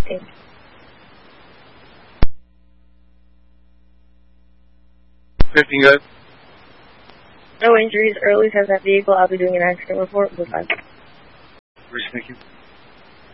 Thanks. Anything good? No injuries. Early has that vehicle. I'll be doing an accident report. Goodbye. Thank you.